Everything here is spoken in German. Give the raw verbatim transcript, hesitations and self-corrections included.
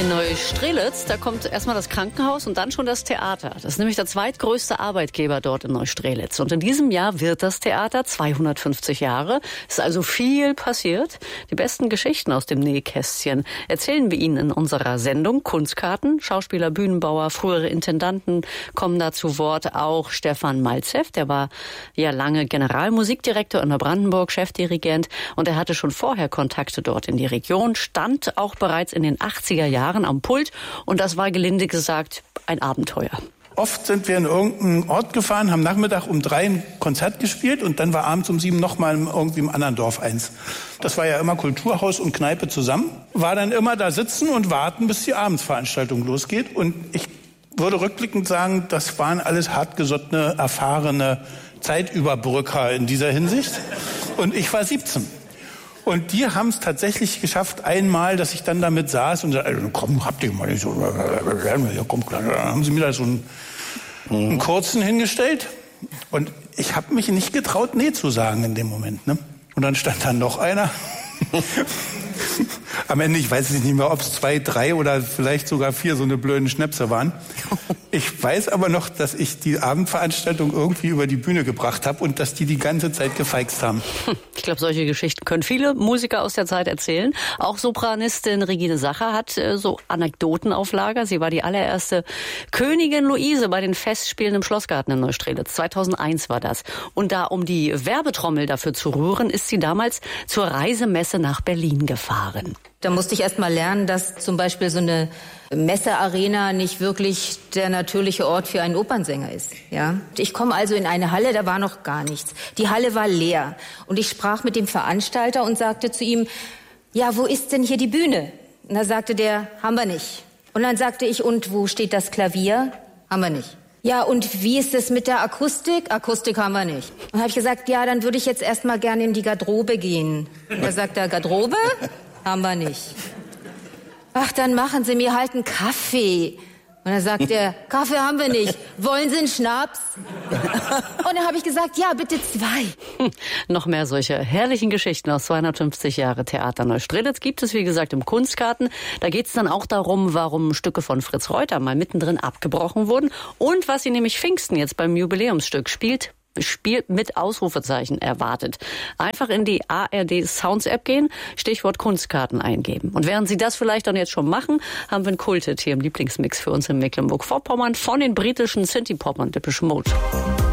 In Neustrelitz, da kommt erstmal das Krankenhaus und dann schon das Theater. Das ist nämlich der zweitgrößte Arbeitgeber dort in Neustrelitz. Und in diesem Jahr wird das Theater zweihundertfünfzig Jahre. Es ist also viel passiert. Die besten Geschichten aus dem Nähkästchen erzählen wir Ihnen in unserer Sendung Kunstkarten. Schauspieler, Bühnenbauer, frühere Intendanten kommen da zu Wort. Auch Stefan Malzew, der war ja lange Generalmusikdirektor in Neubrandenburg, Chefdirigent. Und er hatte schon vorher Kontakte dort in die Region, stand auch bereits in den achtziger Jahren am Pult und das war gelinde gesagt ein Abenteuer. Oft sind wir in irgendeinen Ort gefahren, haben Nachmittag um drei ein Konzert gespielt und dann war abends um sieben nochmal irgendwie im anderen Dorf eins. Das war ja immer Kulturhaus und Kneipe zusammen. War dann immer da sitzen und warten, bis die Abendsveranstaltung losgeht. Und ich würde rückblickend sagen, das waren alles hartgesottene, erfahrene Zeitüberbrücker in dieser Hinsicht. Und ich war siebzehn. Und die haben es tatsächlich geschafft, einmal, dass ich dann damit saß und sagte, komm, habt ihr mal nicht so, ja, komm, klar. Dann haben sie mir da so einen, einen kurzen hingestellt. Und ich habe mich nicht getraut, nee zu sagen in dem Moment. Ne? Und dann stand da noch einer. Am Ende, ich weiß nicht mehr, ob es zwei, drei oder vielleicht sogar vier so eine blöden Schnäpse waren. Ich weiß aber noch, dass ich die Abendveranstaltung irgendwie über die Bühne gebracht habe und dass die die ganze Zeit gefeixt haben. Ich glaube, solche Geschichten können viele Musiker aus der Zeit erzählen. Auch Sopranistin Regine Sacher hat äh, so Anekdoten auf Lager. Sie war die allererste Königin Luise bei den Festspielen im Schlossgarten in Neustrelitz. zweitausendeins war das. Und da, um die Werbetrommel dafür zu rühren, ist sie damals zur Reisemesse nach Berlin gefahren. Da musste ich erst mal lernen, dass zum Beispiel so eine Messearena nicht wirklich der natürliche Ort für einen Opernsänger ist. Ja? Ich komme also in eine Halle, da war noch gar nichts. Die Halle war leer. Und ich sprach mit dem Veranstalter und sagte zu ihm, ja, wo ist denn hier die Bühne? Und da sagte der, haben wir nicht. Und dann sagte ich, und wo steht das Klavier? Haben wir nicht. Ja, und wie ist es mit der Akustik? Akustik haben wir nicht. Und habe ich gesagt, ja, dann würde ich jetzt erst mal gerne in die Garderobe gehen. Und da sagt er, Garderobe? Haben wir nicht. Ach, dann machen Sie mir halt einen Kaffee. Und dann sagt er, Kaffee haben wir nicht. Wollen Sie einen Schnaps? Und dann habe ich gesagt, ja, bitte zwei. Hm, noch mehr solche herrlichen Geschichten aus zweihundertfünfzig Jahre Theater Neustrelitz gibt es, wie gesagt, im Kunstkarten. Da geht es dann auch darum, warum Stücke von Fritz Reuter mal mittendrin abgebrochen wurden und was sie nämlich Pfingsten jetzt beim Jubiläumsstück spielt. Spiel mit Ausrufezeichen erwartet. Einfach in die A R D Sounds App gehen, Stichwort Kunstkarten eingeben. Und während Sie das vielleicht dann jetzt schon machen, haben wir einen Kulthit hier im Lieblingsmix für uns in Mecklenburg-Vorpommern von den britischen Synthie-Popern Depeche Mode.